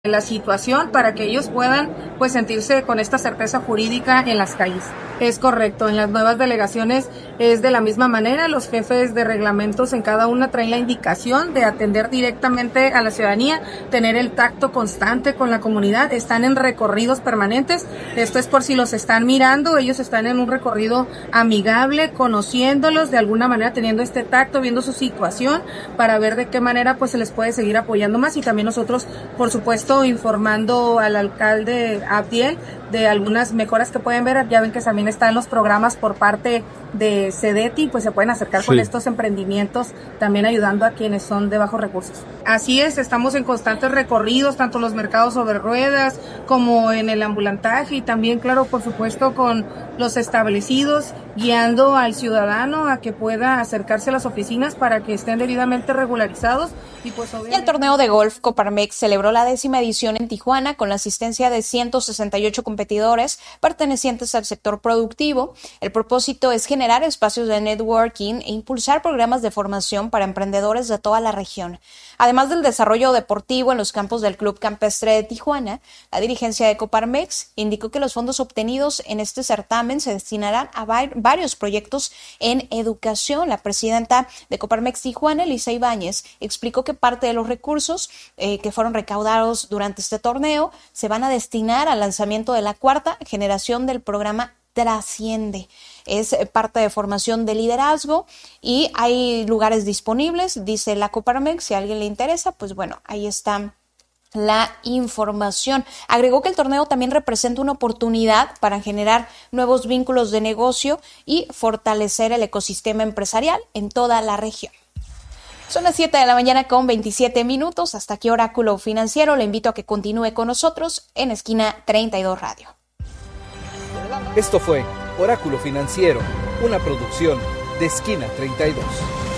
la situación para que ellos puedan pues sentirse con esta certeza jurídica en las calles. Es correcto, en las nuevas delegaciones es de la misma manera, los jefes de reglamentos en cada una traen la indicación de atender directamente a la ciudadanía, tener el tacto constante con la comunidad, están en recorridos permanentes, esto es por si los están mirando, ellos están en un recorrido amigable, conociéndolos de alguna manera, teniendo este tacto, viendo su situación para ver de qué manera pues se les puede seguir apoyando más y también nosotros, por supuesto, informando al alcalde Abdiel de algunas mejoras que pueden ver. Ya ven que también están los programas por parte de CEDETI, pues se pueden acercar con estos emprendimientos, también ayudando a quienes son de bajos recursos. Así es, estamos en constantes recorridos, tanto en los mercados sobre ruedas como en el ambulantaje y también, claro, por supuesto, con los establecidos, guiando al ciudadano a que pueda acercarse a las oficinas para que estén debidamente regularizados. Y pues obviamente... Y el torneo de golf Coparmex celebró la 10ª edición en Tijuana con la asistencia de 168 competidores pertenecientes al sector productivo. El propósito es generar espacios de networking e impulsar programas de formación para emprendedores de toda la región. Además del desarrollo deportivo en los campos del Club Campestre de Tijuana, la dirigencia de Coparmex indicó que los fondos obtenidos en este certamen se destinarán a varios proyectos en educación. La presidenta de Coparmex Tijuana, Elisa Ibáñez, explicó que parte de los recursos que fueron recaudados durante este torneo se van a destinar al lanzamiento de la 4ª generación del programa Trasciende. Es parte de formación de liderazgo y hay lugares disponibles, dice la Coparmex. Si a alguien le interesa, pues bueno, ahí está la información. Agregó que el torneo también representa una oportunidad para generar nuevos vínculos de negocio y fortalecer el ecosistema empresarial en toda la región. Son las 7 de la mañana con 27 minutos. Hasta aquí Oráculo Financiero. Le invito a que continúe con nosotros en Esquina 32 Radio. Esto fue Oráculo Financiero, una producción de Esquina 32.